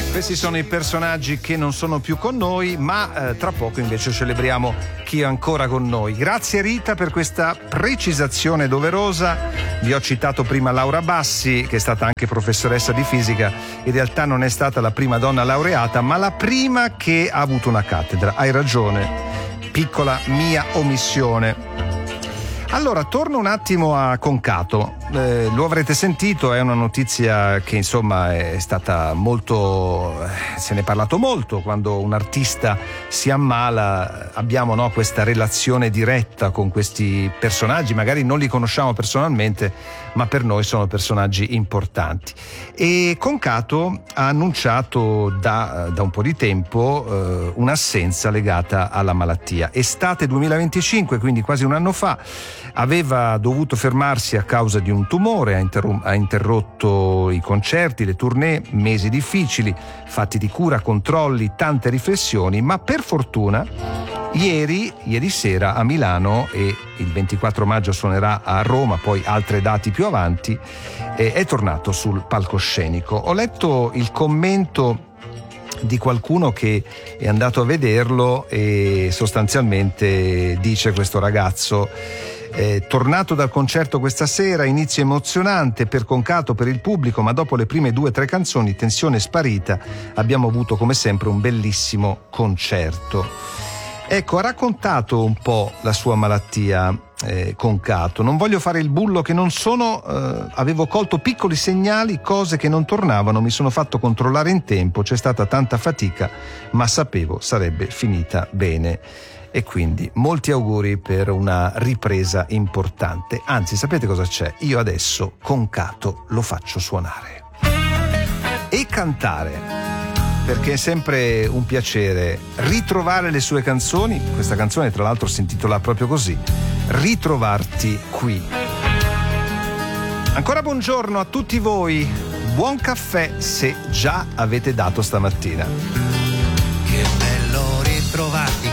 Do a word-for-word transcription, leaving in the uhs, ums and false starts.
Questi sono i personaggi che non sono più con noi, ma eh, tra poco invece celebriamo chi è ancora con noi. Grazie Rita per questa precisazione doverosa. Vi ho citato prima Laura Bassi, che è stata anche professoressa di fisica. In realtà non è stata la prima donna laureata, ma la prima che ha avuto una cattedra. Hai ragione, piccola mia omissione. Allora, torno un attimo a Concato. Eh, lo avrete sentito, è una notizia che insomma è stata molto, eh, se ne è parlato molto. Quando un artista si ammala abbiamo, no, questa relazione diretta con questi personaggi, magari non li conosciamo personalmente, ma per noi sono personaggi importanti. E Concato ha annunciato da, da un po' di tempo eh, un'assenza legata alla malattia. Estate duemilaventicinque, quindi quasi un anno fa, aveva dovuto fermarsi a causa di un tumore, ha, interrom- ha interrotto i concerti, le tournée, mesi difficili, fatti di cura, controlli, tante riflessioni, ma per fortuna ieri, ieri sera a Milano, e il ventiquattro maggio suonerà a Roma, poi altre date più avanti, eh, è tornato sul palcoscenico. Ho letto il commento di qualcuno che è andato a vederlo e sostanzialmente dice questo ragazzo: Eh, tornato dal concerto questa sera, inizio emozionante per Concato, per il pubblico, ma dopo le prime due o tre canzoni tensione sparita, abbiamo avuto come sempre un bellissimo concerto. Ecco, ha raccontato un po' la sua malattia, eh, Concato. Non voglio fare il bullo che non sono, eh, avevo colto piccoli segnali, cose che non tornavano, mi sono fatto controllare in tempo, c'è stata tanta fatica, ma sapevo sarebbe finita bene. E quindi molti auguri per una ripresa importante. Anzi, sapete cosa c'è? Io adesso Concato lo faccio suonare e cantare, perché è sempre un piacere ritrovare le sue canzoni. Questa canzone tra l'altro si intitola proprio così, Ritrovarti qui. Ancora buongiorno a tutti voi, buon caffè se già avete dato stamattina. Che bello ritrovarti